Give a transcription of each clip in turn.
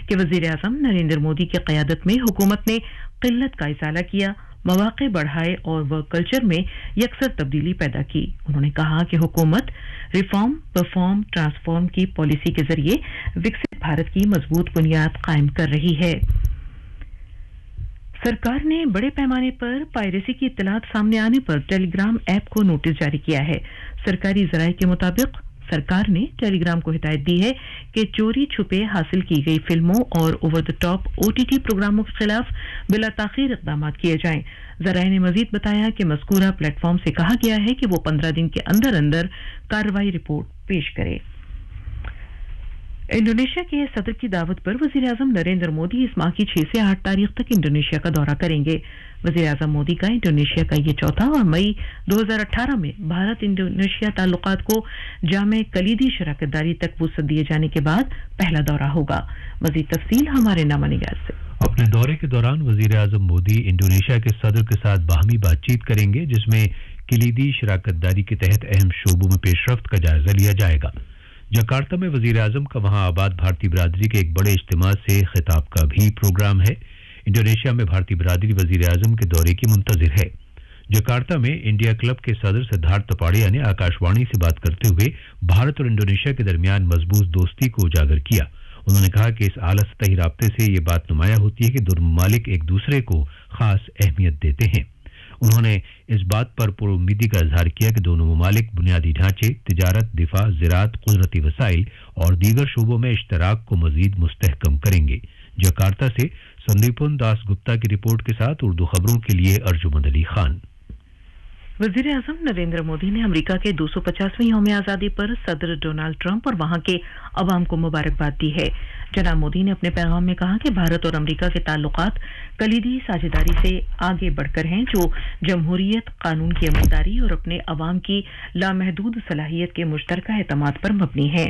कि वज़ीर-ए-आज़म नरेंद्र मोदी की क़यादत में हुकूमत ने क़िल्लत का इज़ाला किया, मौक़े बढ़ाए और वर्क कल्चर में यकसर तब्दीली पैदा की। उन्होंने कहा कि हुकूमत रिफॉर्म, परफॉर्म, ट्रांसफॉर्म की पॉलिसी के जरिए विकसित भारत की मजबूत बुनियाद कायम कर रही है। सरकार ने बड़े पैमाने पर पायरेसी की इत्तलात सामने आने पर टेलीग्राम ऐप को नोटिस जारी किया है। सरकारी ज़राए के मुताबिक सरकार ने टेलीग्राम को हिदायत दी है कि चोरी छुपे हासिल की गई फिल्मों और ओवर द टॉप ओटीटी प्रोग्रामों के खिलाफ बिला ताखीर इक़दाम किए जाएं। ज़राए ने मजीद बताया कि मज़कूरा प्लेटफॉर्म से कहा गया है कि वो 15 दिन के अंदर अंदर कार्रवाई रिपोर्ट पेश करे। इंडोनेशिया के सदर की दावत पर वज़ीर-ए-आज़म नरेंद्र मोदी इस माह की 6 से 8 तारीख तक इंडोनेशिया का दौरा करेंगे। वज़ीर-ए-आज़म मोदी का इंडोनेशिया का ये चौथा और मई 2018 में भारत इंडोनेशिया ताल्लुकात को जामे कलीदी शराकतदारी तक वुसअत दिए जाने के बाद पहला दौरा होगा। मज़ीद तफसील हमारे नामानिगार से। अपने दौरे के दौरान वज़ीर-ए-आज़म मोदी इंडोनेशिया के सदर के साथ बाहमी बातचीत करेंगे, जिसमें कलीदी शराकतदारी के तहत अहम शोबों में पेशरफ्त का जायजा लिया जाएगा। जकार्ता में वज़ीर-ए-आज़म का वहां आबाद भारतीय बिरादरी के एक बड़े इज्तिमा से खिताब का भी प्रोग्राम है। इंडोनेशिया में भारतीय बिरादरी वज़ीर-ए-आज़म के दौरे की मुंतज़िर है। जकार्ता में इंडिया क्लब के सदर सिद्धार्थ तपाड़िया ने आकाशवाणी से बात करते हुए भारत और इंडोनेशिया के दरमियान मजबूत दोस्ती को उजागर किया। उन्होंने कहा कि इस आला सतही राब्ते से ये बात नुमाया होती है कि दोनों ममालिक एक दूसरे को खास अहमियत देते हैं। उन्होंने इस बात पर पुरुम्मीदी का इजहार किया कि दोनों ममालिक बुनियादी ढांचे, तिजारत, दिफा, ज़राअत, कुदरती वसाइल और दीगर शोबों में इश्तराक को मजीद मुस्तहकम करेंगे। जकार्ता से संदीपन दास गुप्ता की रिपोर्ट के साथ उर्दू खबरों के लिए अर्जुमंद अली खान। वज़ीर-ए-आज़म नरेंद्र मोदी ने अमेरिका के 250वें यौम आज़ादी पर सदर डोनाल्ड ट्रंप और वहां के अवाम को मुबारकबाद दी है। जनाब मोदी ने अपने पैगाम में कहा कि भारत और अमेरिका के ताल्लुकात कलीदी साझेदारी से आगे बढ़कर हैं, जो जमहूरियत, कानून की अमलदारी और अपने अवाम की लामहदूद सलाहियत के मुश्तरका एतमाद पर मबनी है।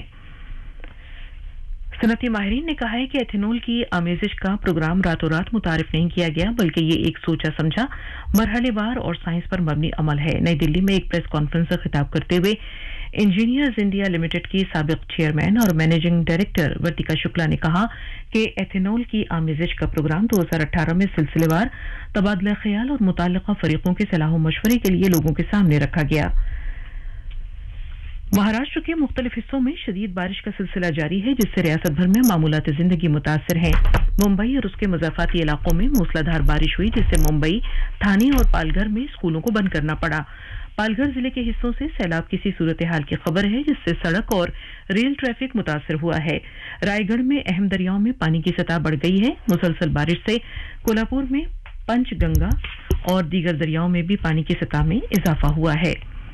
सनती माहिरीन ने कहा है कि एथेनॉल की आमेजिश का प्रोग्राम रातों रात मुतारिफ नहीं किया गया, बल्कि ये एक सोचा समझा, मरहलेवार और साइंस पर मबनी अमल है। नई दिल्ली में एक प्रेस कॉन्फ्रेंस से खिताब करते हुए इंजीनियर्स इंडिया लिमिटेड की साबिक चेयरमैन और मैनेजिंग डायरेक्टर वर्तिका शुक्ला ने कहा कि एथेनॉल की आमेजिश का प्रोग्राम 2018 में सिलसिलेवार तबादला ख्याल और मुताल्लिका फरीकों के सलाह मशवरे के लिए लोगों के सामने रखा गया। महाराष्ट्र के मुख्तलिफ हिस्सों में शदीद बारिश का सिलसिला जारी है, जिससे रियासत भर में मामूलात जिंदगी मुतासर हैं। मुंबई और उसके मुज़ाफ़ाती इलाकों में मूसलाधार बारिश हुई, जिससे मुंबई, ठाणे और पालघर में स्कूलों को बंद करना पड़ा। पालघर जिले के हिस्सों से सैलाब की सी सूरत हाल की खबर है, जिससे सड़क और रेल ट्रैफिक मुतासर हुआ है। रायगढ़ में अहम दरियाओं में पानी की सतह बढ़ गई है। मुसलसल बारिश से कोल्हापुर में पंचगंगा और दीगर दरियाओं में भी पानी की सतह में इजाफा हुआ है।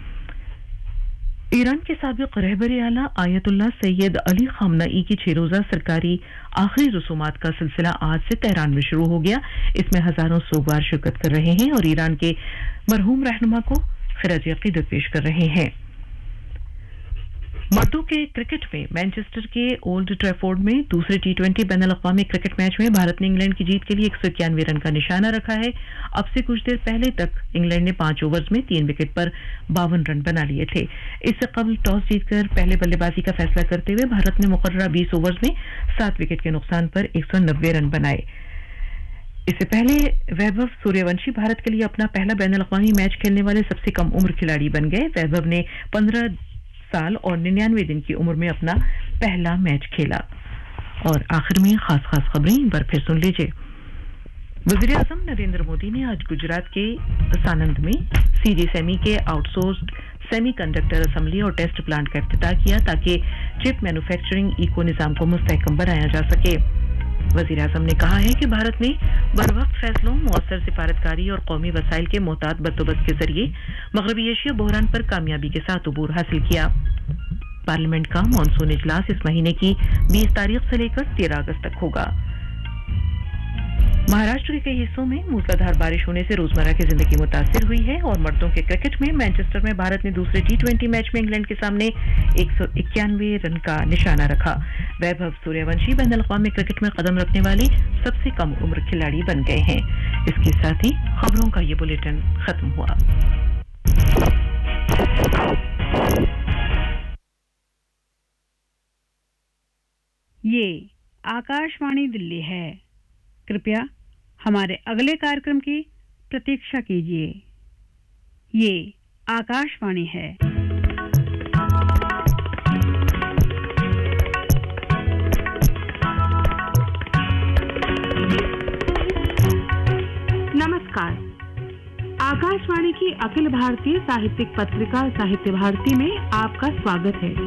ईरान के साबिक रहबर आला आयतुल्लाह सैयद अली खामनाई की 6 रोज़ा सरकारी आखिरी रसूमात का सिलसिला आज से तेहरान में शुरू हो गया। इसमें हजारों सोगवार शिरकत कर रहे हैं और ईरान के मरहूम रहनुमा को खिराज अकीदत पेश कर रहे हैं। मर्दों के क्रिकेट में मैनचेस्टर के ओल्ड ट्रैफोर्ड में दूसरे टी20 बैनुल-अक़वामी क्रिकेट मैच में भारत ने इंग्लैंड की जीत के लिए 191 रन का निशाना रखा है। अब से कुछ देर पहले तक इंग्लैंड ने 5 ओवर्स में 3 विकेट पर 52 रन बना लिए थे। इससे कबल टॉस जीतकर पहले बल्लेबाजी का फैसला करते हुए भारत ने मुकर्ररा 20 ओवर्स में 7 विकेट के नुकसान पर 190 रन बनाए। इससे पहले वैभव सूर्यवंशी भारत के लिए अपना पहला बैनुल-अक़वामी मैच खेलने वाले सबसे कम उम्र खिलाड़ी बन गए। वैभव ने 15 साल और 99 दिन की उम्र में अपना पहला मैच खेला। और आखिर में खास खबरें एक बार फिर सुन लीजिए। वज़ीर-ए-आज़म नरेंद्र मोदी ने आज गुजरात के सानंद में सीजी सेमी के आउटसोर्स्ड सेमीकंडक्टर असेंबली और टेस्ट प्लांट का इफ्तिताह किया, ताकि चिप मैन्युफैक्चरिंग इको निज़ाम को मुस्तहकम बनाया जा सके। वज़ीर-ए-आज़म ने कहा है कि भारत ने बरवक्त फैसलों, मौसर सिफारतकारी और कौमी वसाइल के मोहतात बंदोबस्त के जरिए मगरबी एशिया बहरान पर कामयाबी के साथ अबूर हासिल किया। पार्लियामेंट का मॉनसून इजलास इस महीने की 20 तारीख से लेकर 13 अगस्त तक होगा। महाराष्ट्र के कई हिस्सों में मूसलाधार बारिश होने से रोजमर्रा की जिंदगी मुतासिर हुई है और मर्दों के क्रिकेट में मैनचेस्टर में भारत ने दूसरे टी20 मैच में इंग्लैंड के सामने 191 रन का निशाना रखा। वैभव सूर्यवंशी बैनुल-अक़वामी क्रिकेट में कदम रखने वाले सबसे कम उम्र खिलाड़ी बन गए हैं। इसके साथ ही खबरों का ये बुलेटिन खत्म हुआ। ये आकाशवाणी दिल्ली है। कृपया हमारे अगले कार्यक्रम की प्रतीक्षा कीजिए। ये आकाशवाणी है। नमस्कार। आकाशवाणी की अखिल भारतीय साहित्यिक पत्रिका साहित्य भारती में आपका स्वागत है।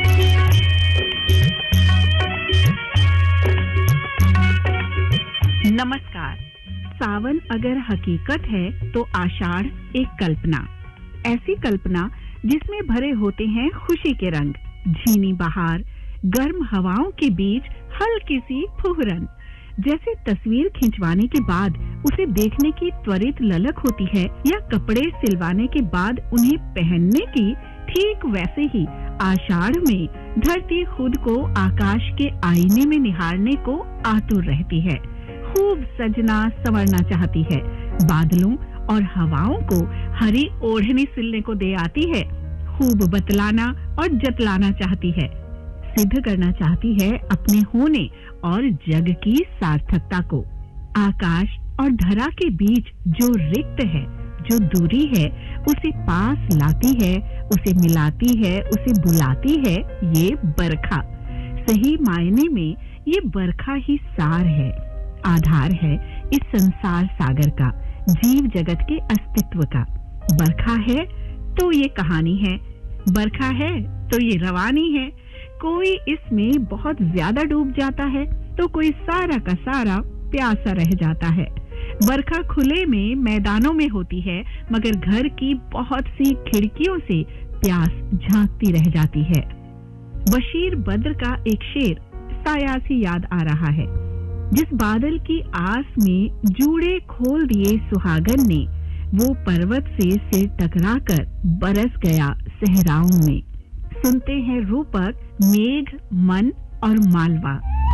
नमस्कार। सावन अगर हकीकत है तो आषाढ़ एक कल्पना, ऐसी कल्पना जिसमें भरे होते हैं खुशी के रंग, झीनी बहार, गर्म हवाओं के बीच हल्की सी फुहरन। जैसे तस्वीर खिंचवाने के बाद उसे देखने की त्वरित ललक होती है या कपड़े सिलवाने के बाद उन्हें पहनने की, ठीक वैसे ही आषाढ़ में धरती खुद को आकाश के आईने में निहारने को आतुर रहती है। खूब सजना संवरना चाहती है, बादलों और हवाओं को हरी ओढ़नी सिलने को दे आती है, खूब बतलाना और जतलाना चाहती है, सिद्ध करना चाहती है अपने होने और जग की सार्थकता को। आकाश और धरा के बीच जो रिक्त है, जो दूरी है, उसे पास लाती है, उसे मिलाती है, उसे बुलाती है ये बरखा। सही मायने में ये बरखा ही सार है, आधार है इस संसार सागर का, जीव जगत के अस्तित्व का। बरखा है तो ये कहानी है, बरखा है तो ये रवानी है। कोई इसमें बहुत ज्यादा डूब जाता है तो कोई सारा का सारा प्यासा रह जाता है। बरखा खुले में मैदानों में होती है, मगर घर की बहुत सी खिड़कियों से प्यास झांकती रह जाती है। बशीर बद्र का एक शेर साया सी याद आ रहा है। जिस बादल की आस में जूड़े खोल दिए सुहागन ने, वो पर्वत से सिर टकराकर बरस गया सहराओं में। सुनते हैं रूपक, मेघ, मन और मालवा।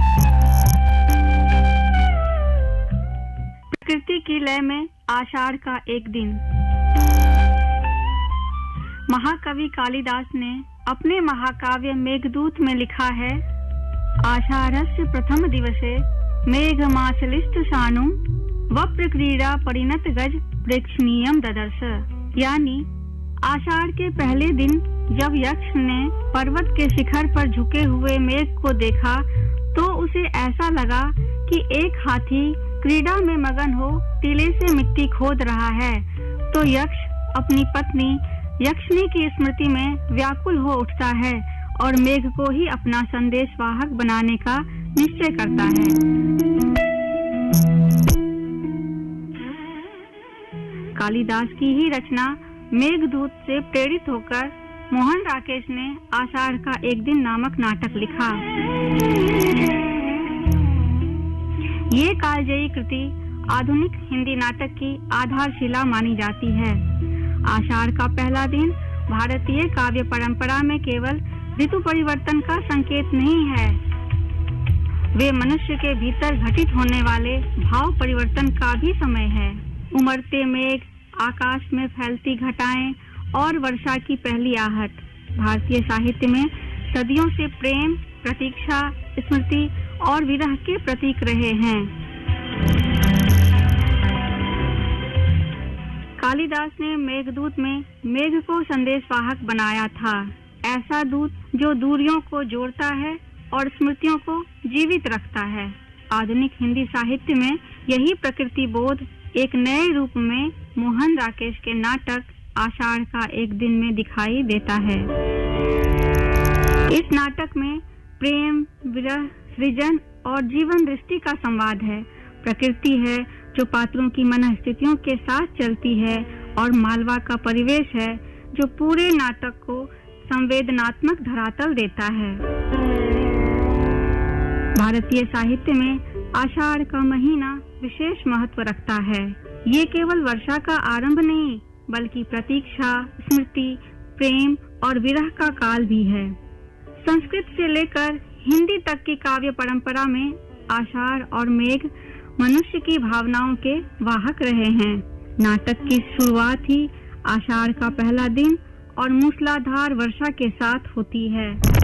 प्रकृति की लय में आषाढ़ का एक दिन। महाकवि कालिदास ने अपने महाकाव्य मेघदूत में लिखा है, आषाढ़स्य प्रथम दिवसे मेघमासलिष्ट शानुम वप्र क्रीड़ा परिणत गज प्रेक्षणीयम ददर्श। यानी आषाढ़ के पहले दिन जब यक्ष ने पर्वत के शिखर पर झुके हुए मेघ को देखा तो उसे ऐसा लगा कि एक हाथी क्रीड़ा में मगन हो टीले से मिट्टी खोद रहा है। तो यक्ष अपनी पत्नी यक्षिनी की स्मृति में व्याकुल हो उठता है और मेघ को ही अपना संदेशवाहक बनाने का निश्चय करता है। कालिदास की ही रचना मेघदूत से प्रेरित होकर मोहन राकेश ने आषाढ़ का एक दिन नामक नाटक लिखा। ये कालजयी कृति आधुनिक हिंदी नाटक की आधारशिला मानी जाती है। आषाढ़ का पहला दिन भारतीय काव्य परंपरा में केवल ऋतु परिवर्तन का संकेत नहीं है, वे मनुष्य के भीतर घटित होने वाले भाव परिवर्तन का भी समय है। उमड़ते मेघ, आकाश में फैलती घटाएं और वर्षा की पहली आहट भारतीय साहित्य में सदियों से प्रेम, प्रतीक्षा, स्मृति और विरह के प्रतीक रहे हैं। कालिदास ने मेघदूत में मेघ को संदेशवाहक बनाया था, ऐसा दूत जो दूरियों को जोड़ता है और स्मृतियों को जीवित रखता है। आधुनिक हिंदी साहित्य में यही प्रकृति बोध एक नए रूप में मोहन राकेश के नाटक आषाढ़ का एक दिन में दिखाई देता है। इस नाटक में प्रेम, विरह, सृजन और जीवन दृष्टि का संवाद है। प्रकृति है जो पात्रों की मनस्थितियों के साथ चलती है और मालवा का परिवेश है जो पूरे नाटक को संवेदनात्मक धरातल देता है। भारतीय साहित्य में आषाढ़ का महीना विशेष महत्व रखता है। ये केवल वर्षा का आरंभ नहीं, बल्कि प्रतीक्षा, स्मृति, प्रेम और विरह का काल भी है। संस्कृत से लेकर हिंदी तक की काव्य परंपरा में आषाढ़ और मेघ मनुष्य की भावनाओं के वाहक रहे हैं। नाटक की शुरुआत ही आषाढ़ का पहला दिन और मूसलाधार वर्षा के साथ होती है।